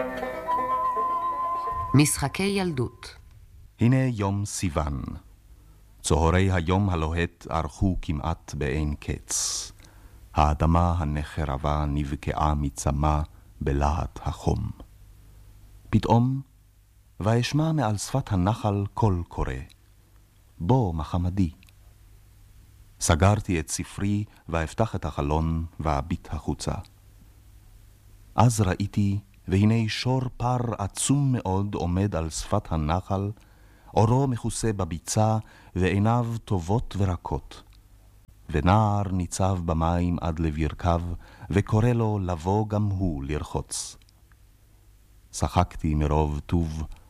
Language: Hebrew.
משחקי ילדות. הנה יום סיוון. צהרי היום הלוהט ערכו כמעט באין קץ. האדמה הנחרבה נבקעה מצמה בלהט החום. פתאום, ואשמע מעל שפת הנחל קול קורא. בוא מחמדי. סגרתי את ספרי ואפתח את החלון ואביט החוצה. אז ראיתי, והנה שור פר עצום מאוד עומד על שפת הנחל, אורו מכוסה בביצה ועיניו טובות ורקות. ונער ניצב במים עד לברכיו, וקורא לו לבוא גם הוא לרחוץ. שחקתי מרוב טוב,